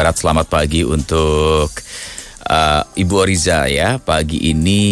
Barat. Selamat pagi untuk Ibu Oriza ya. Pagi ini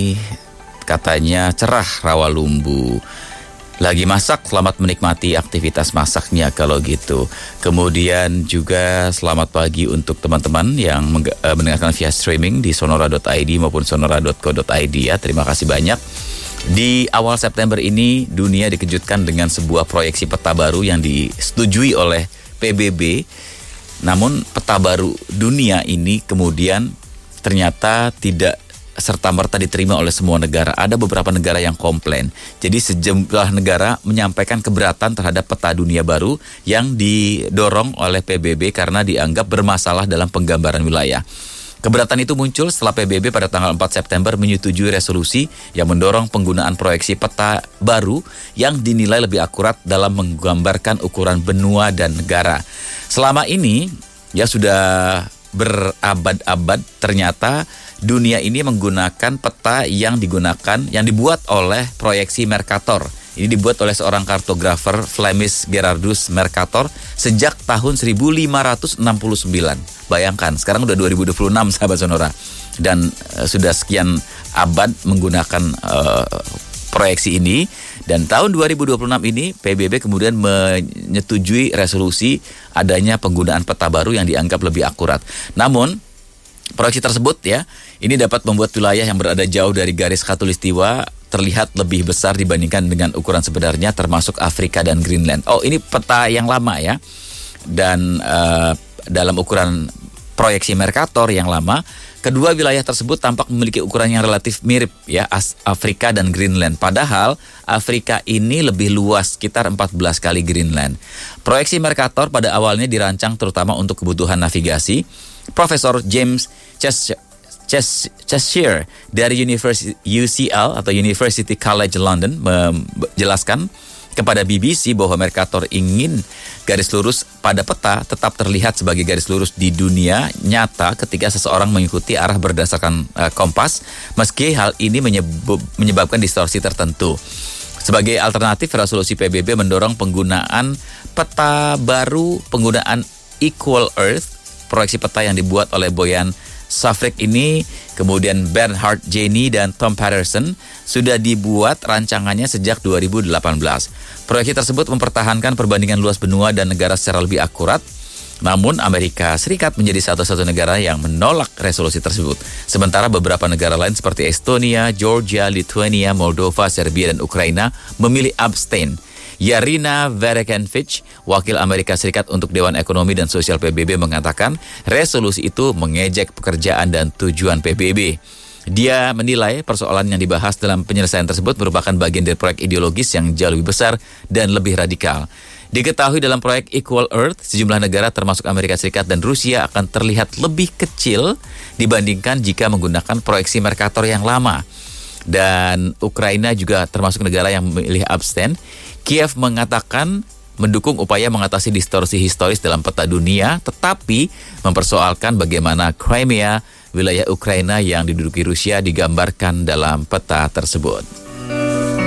katanya cerah Rawalumbu. Lagi masak, selamat menikmati aktivitas masaknya kalau gitu. Kemudian juga selamat pagi untuk teman-teman yang mendengarkan via streaming di sonora.id maupun sonora.co.id ya. Terima kasih banyak. Di awal September ini dunia dikejutkan dengan sebuah proyeksi peta baru yang disetujui oleh PBB. Namun peta baru dunia ini kemudian ternyata tidak serta-merta diterima oleh semua negara. Ada beberapa negara yang komplain. Jadi sejumlah negara menyampaikan keberatan terhadap peta dunia baru yang didorong oleh PBB karena dianggap bermasalah dalam penggambaran wilayah. Keberatan itu muncul setelah PBB pada tanggal 4 September menyetujui resolusi yang mendorong penggunaan proyeksi peta baru yang dinilai lebih akurat dalam menggambarkan ukuran benua dan negara. Selama ini ya sudah berabad-abad ternyata dunia ini menggunakan peta yang dibuat oleh proyeksi Mercator. Ini dibuat oleh seorang kartografer Flemish Gerardus Mercator sejak tahun 1569. Bayangkan, sekarang udah 2026 sahabat Sonora. Dan sudah sekian abad menggunakan proyeksi ini. Dan tahun 2026 ini PBB kemudian menyetujui resolusi adanya penggunaan peta baru yang dianggap lebih akurat. Namun proyeksi tersebut ya, ini dapat membuat wilayah yang berada jauh dari garis khatulistiwa terlihat lebih besar dibandingkan dengan ukuran sebenarnya, termasuk Afrika dan Greenland. Oh, ini peta yang lama ya. Dan dalam ukuran proyeksi Mercator yang lama, kedua wilayah tersebut tampak memiliki ukuran yang relatif mirip ya, Afrika dan Greenland. Padahal Afrika ini lebih luas, sekitar 14 kali Greenland. Proyeksi Mercator pada awalnya dirancang terutama untuk kebutuhan navigasi. Profesor James Cheshire dari University UCL atau University College London menjelaskan kepada BBC bahwa Mercator ingin garis lurus pada peta tetap terlihat sebagai garis lurus di dunia nyata ketika seseorang mengikuti arah berdasarkan kompas, meski hal ini menyebabkan distorsi tertentu. Sebagai alternatif, resolusi PBB mendorong penggunaan peta baru, penggunaan Equal Earth. Proyeksi peta yang dibuat oleh Boyan Safrik ini, kemudian Bernhard Jenny dan Tom Patterson sudah dibuat rancangannya sejak 2018. Proyeksi tersebut mempertahankan perbandingan luas benua dan negara secara lebih akurat. Namun Amerika Serikat menjadi satu-satu negara yang menolak resolusi tersebut. Sementara beberapa negara lain seperti Estonia, Georgia, Lithuania, Moldova, Serbia, dan Ukraina memilih abstain. Yarina Verekenvich, wakil Amerika Serikat untuk Dewan Ekonomi dan Sosial PBB mengatakan resolusi itu mengejek pekerjaan dan tujuan PBB. Dia menilai persoalan yang dibahas dalam penyelesaian tersebut merupakan bagian dari proyek ideologis yang jauh lebih besar dan lebih radikal. Diketahui dalam proyek Equal Earth, sejumlah negara termasuk Amerika Serikat dan Rusia akan terlihat lebih kecil dibandingkan jika menggunakan proyeksi Mercator yang lama. Dan Ukraina juga termasuk negara yang memilih abstain. Kiev mengatakan mendukung upaya mengatasi distorsi historis dalam peta dunia, tetapi mempersoalkan bagaimana Crimea, wilayah Ukraina yang diduduki Rusia, digambarkan dalam peta tersebut.